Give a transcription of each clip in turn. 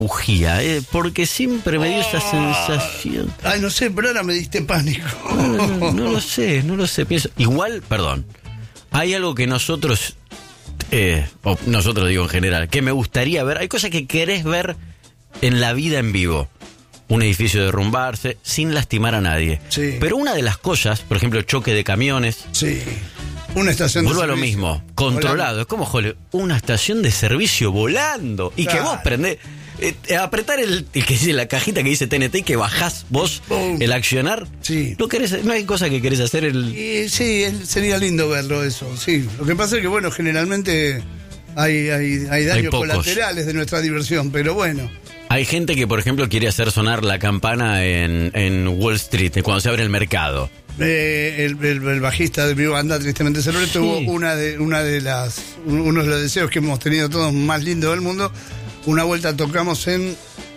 bujía, porque siempre me dio esa sensación. Ay, no sé, pero ahora me diste pánico. No lo sé. Pienso, igual, perdón, hay algo que nosotros digo en general, que me gustaría ver. Hay cosas que querés ver en la vida en vivo. Un edificio derrumbarse sin lastimar a nadie. Sí. Pero una de las cosas, por ejemplo, choque de camiones. Sí. Una estación de servicio. Vuelvo a lo mismo, controlado. Volando. Es como, joder, una estación de servicio volando. Y claro, que vos prendés, apretar la cajita que dice TNT y que bajás vos el accionar. Sí. No hay cosa que querés hacer. Sí, sería lindo verlo eso. Sí. Lo que pasa es que, bueno, generalmente hay daños colaterales de nuestra diversión, pero bueno. Hay gente que, por ejemplo, quiere hacer sonar la campana en Wall Street, cuando se abre el mercado. El bajista de mi banda, Tristemente Célebre, tuvo uno de los deseos que hemos tenido todos más lindos del mundo. Una vuelta tocamos en,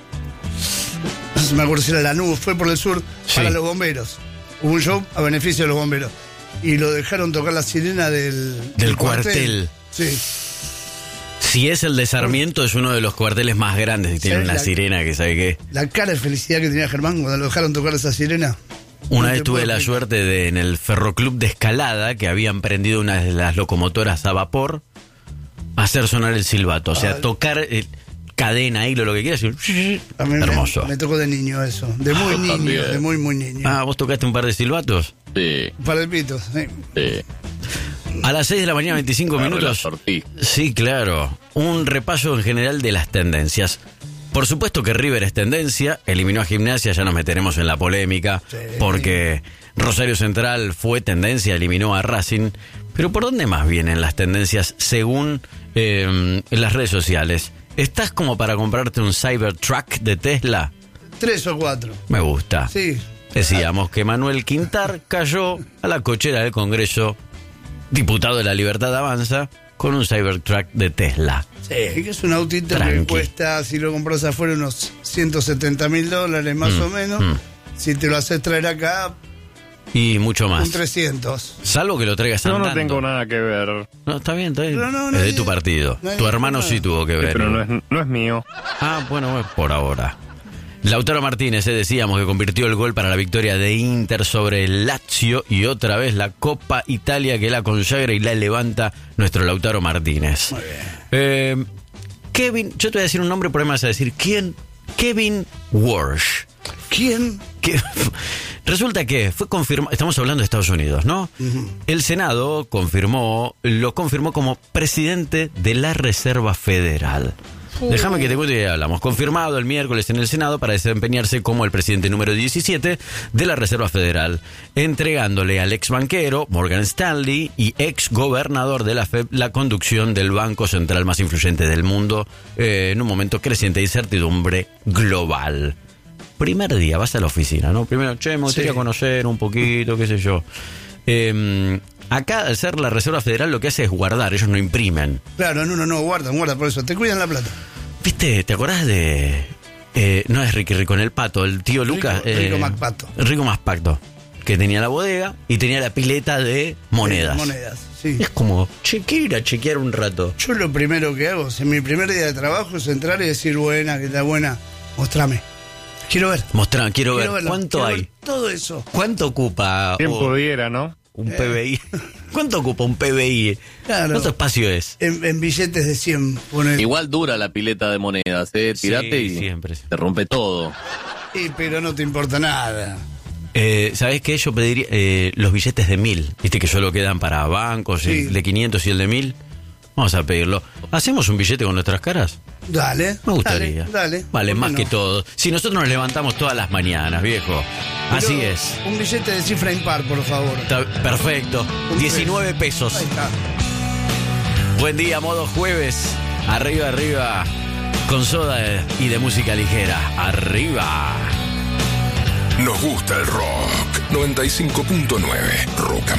no sé si me acuerdo si era Lanús, fue por el sur, para los bomberos. Hubo un show a beneficio de los bomberos y lo dejaron tocar la sirena del cuartel. Sí. Si es el de Sarmiento, es uno de los cuarteles más grandes y tiene una sirena que sabe qué. La cara de felicidad que tenía Germán cuando lo dejaron tocar esa sirena. Una vez tuve la suerte de, en el Ferroclub de Escalada, que habían prendido una de las locomotoras a vapor, hacer sonar el silbato. O sea, tocar cadena, hilo, lo que quieras. A mí hermoso. Me tocó de niño eso. De muy niño, también. De muy niño. Ah, ¿vos tocaste un par de silbatos? Sí. Un par de pitos, sí. A las 6 de la mañana, 25 minutos. Sí, claro. Un repaso en general de las tendencias. Por supuesto que River es tendencia, eliminó a Gimnasia, ya nos meteremos en la polémica, porque Rosario Central fue tendencia, eliminó a Racing. Pero ¿por dónde más vienen las tendencias según en las redes sociales? ¿Estás como para comprarte un Cybertruck de Tesla? 3 o 4. Me gusta. Sí. Decíamos que Manuel Quintar cayó a la cochera del Congreso, diputado de La Libertad Avanza, con un Cybertruck de Tesla. Sí, que es un autito que cuesta, si lo compras afuera, unos $170,000 más o menos. Si te lo haces traer acá, y mucho más. Un 300. Salvo que lo traigas andando. Yo no tengo nada que ver. No, está bien. No, es de tu partido. Tu hermano sí tuvo que ver. Pero no es mío. Ah, bueno, por ahora. Lautaro Martínez, decíamos que convirtió el gol para la victoria de Inter sobre el Lazio, y otra vez la Copa Italia que la consagra y la levanta nuestro Lautaro Martínez. Muy bien. Kevin, yo te voy a decir un nombre, por ahí me vas a decir ¿quién? Kevin Walsh. ¿Quién? Resulta que fue confirmado, estamos hablando de Estados Unidos, ¿no? Uh-huh. El Senado lo confirmó como presidente de la Reserva Federal. Déjame que te cuente y hablamos. Confirmado el miércoles en el Senado para desempeñarse como el presidente número 17 de la Reserva Federal, entregándole al ex banquero Morgan Stanley y ex gobernador de la FED la conducción del banco central más influyente del mundo en un momento creciente de incertidumbre global. Primer día, vas a la oficina, ¿no? Primero, me gustaría conocer un poquito, qué sé yo. Acá, al ser la Reserva Federal, lo que hace es guardar, ellos no imprimen. Claro, no, guardan, por eso, te cuidan la plata. ¿Viste? ¿Te acordás de...? No es Ricky Ricón, el Pato, el tío Lucas. Rico Macpato. Rico Macpato, que tenía la bodega y tenía la pileta de monedas. Sí. Es como, quiero ir a chequear un rato. Yo lo primero que hago, en mi primer día de trabajo, es entrar y decir, buena, que está buena, mostrame. Quiero ver. Quiero ver. Verlo. ¿Cuánto quiero hay? Ver todo eso. ¿Cuánto ocupa? ¿Quién pudiera, no? Un PBI. ¿Cuánto ocupa un PBI? Claro. ¿Cuánto espacio es? En billetes de 100. Igual dura la pileta de monedas, tirate y siempre. Te rompe todo. Pero no te importa nada. ¿Sabés qué? Yo pediría los billetes de 1.000. Viste que solo quedan para bancos, el de 500 y el de 1.000. Vamos a pedirlo. ¿Hacemos un billete con nuestras caras? Dale. Me gustaría. Dale. Vale, más que todo. Si nosotros nos levantamos todas las mañanas, viejo. Pero así es. Un billete de cifra impar, por favor. Perfecto. 19 pesos. Ahí está. Buen día, modo jueves. Arriba. Con soda y de música ligera. Arriba. Nos gusta el rock. 95.9 Rock.